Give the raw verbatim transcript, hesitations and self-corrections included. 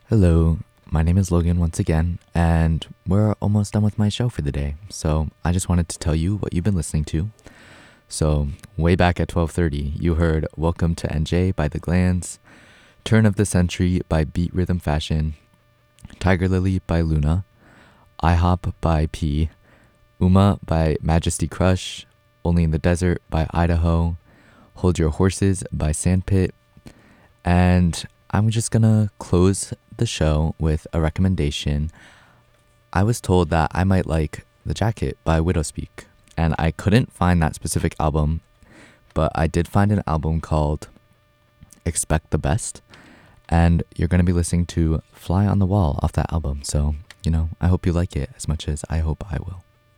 Hello, my name is Logan once again, and we're almost done with my show for the day. So I just wanted to tell you what you've been listening to. So way back at twelve thirty, you heard Welcome to N J by The Glands, Turn of the Century by Beat Rhythm Fashion, Tiger Lily by Luna, IHOP by P, Uma by Majesty Crush, Only in the Desert by Idaho, Hold Your Horses by Sandpit, and I'm just gonna close the show with a recommendation. I was told that I might like The Jacket by Widowspeak, and I couldn't find that specific album, but I did find an album called Expect the Best, and you're gonna be listening to Fly on the Wall off that album. So, you know, I hope you like it as much as I hope I will.